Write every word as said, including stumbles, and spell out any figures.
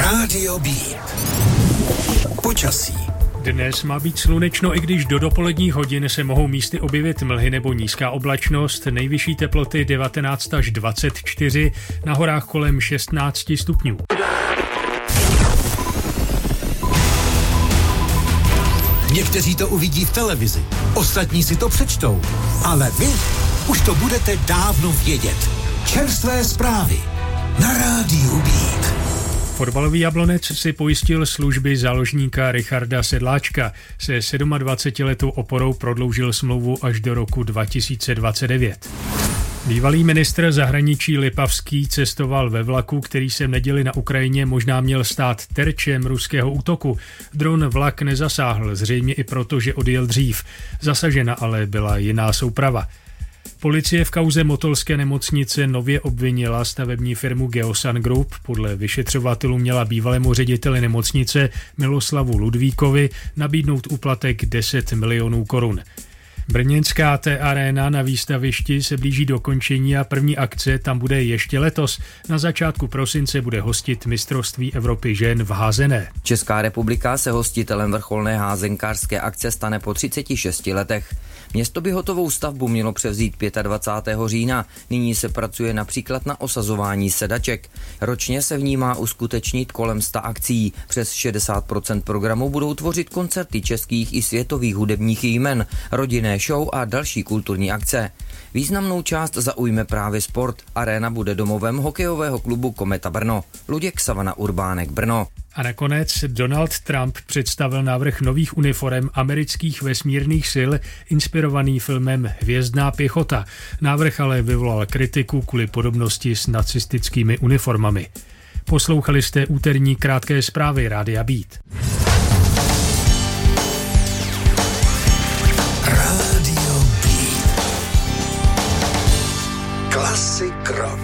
Rádio B. Počasí. Dnes má být slunečno, i když do dopoledních hodin se mohou místy objevit mlhy nebo nízká oblačnost. Nejvyšší teploty devatenáct až dvacet čtyři, na horách kolem šestnáct stupňů. Někteří to uvidí v televizi, ostatní si to přečtou, ale vy už to budete dávno vědět. Čerstvé zprávy na Rádiu Beat. Fotbalový Jablonec si pojistil služby záložníka Richarda Sedláčka. Se dvacetisedmiletou oporou prodloužil smlouvu až do roku dva tisíce dvacet devět. Bývalý ministr zahraničí Lipavský cestoval ve vlaku, který se v neděli na Ukrajině možná měl stát terčem ruského útoku. Dron vlak nezasáhl, zřejmě i proto, že odjel dřív. Zasažena ale byla jiná souprava. Policie v kauze motolské nemocnice nově obvinila stavební firmu Geosan Group. Podle vyšetřovatelů měla bývalému řediteli nemocnice Miloslavu Ludvíkovi nabídnout úplatek deset milionů korun. Brněnská T Arena na výstavišti se blíží do končení a první akce tam bude ještě letos. Na začátku prosince bude hostit mistrovství Evropy žen v házené. Česká republika se hostitelem vrcholné házenkářské akce stane po třiceti šesti letech. Město by hotovou stavbu mělo převzít dvacátého pátého října. Nyní se pracuje například na osazování sedaček. Ročně se v ní má uskutečnit kolem sta akcí. Přes šedesát procent programu budou tvořit koncerty českých i světových hudebních jmen, rodinné show a další kulturní akce. Významnou část zaujme právě sport. Arena bude domovem hokejového klubu Kometa Brno. Luděk Savana Urbánek, Brno. A nakonec Donald Trump představil návrh nových uniforem amerických vesmírných sil, inspirovaný filmem Hvězdná pěchota. Návrh ale vyvolal kritiku kvůli podobnosti s nacistickými uniformami. Poslouchali jste úterní krátké zprávy Rádia Beat. Rádio Beat. Klasik rock.